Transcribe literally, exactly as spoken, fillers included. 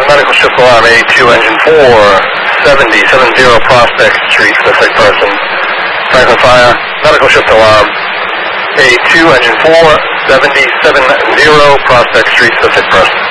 medical shift alarm, A two, engine four, seventy, seventy Prospect Street, specific person. Franklin Fire, medical shift alarm, A two, engine four, seventy, seventy Prospect Street, specific person.